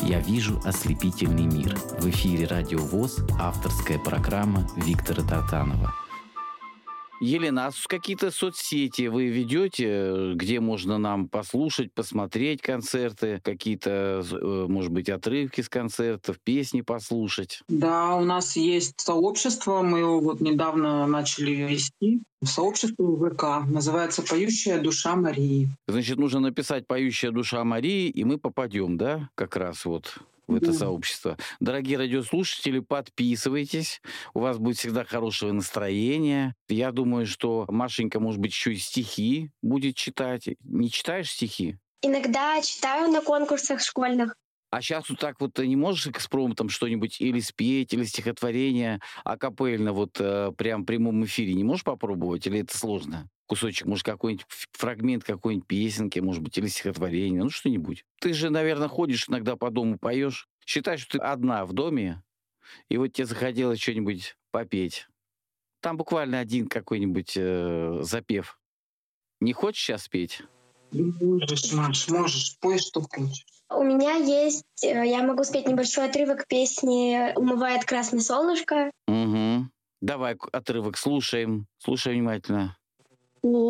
«Я вижу ослепительный мир». В эфире «Радио ВОС» авторская программа Виктора Тартанова. Елена, а какие-то соцсети вы ведете, где можно нам послушать, посмотреть концерты, какие-то, может быть, отрывки с концертов, песни послушать? Да, у нас есть сообщество, мы его вот недавно начали вести. Сообщество ВК называется «Поющая душа Марии». Значит, нужно написать «Поющая душа Марии», и мы попадем, да, как раз вот в это сообщество. Дорогие радиослушатели, подписывайтесь. У вас будет всегда хорошее настроение. Я думаю, что Машенька, может быть, еще и стихи будет читать. Не читаешь стихи? Иногда читаю на конкурсах школьных. А сейчас вот так вот ты не можешь экспромтом что-нибудь или спеть, или стихотворение акапельно, вот прям в прямом эфире не можешь попробовать, или это сложно? Кусочек, может, какой-нибудь фрагмент какой-нибудь песенки, может быть, или стихотворение, ну что-нибудь. Ты же, наверное, ходишь иногда по дому, поешь. Считай, что ты одна в доме, и вот тебе захотелось что-нибудь попеть. Там буквально один какой-нибудь запев. Не хочешь сейчас петь? Можешь, Маш, можешь, пой, что хочешь. У меня есть, я могу спеть небольшой отрывок песни «Умывает красное солнышко». Угу. Давай отрывок слушаем. Слушай внимательно.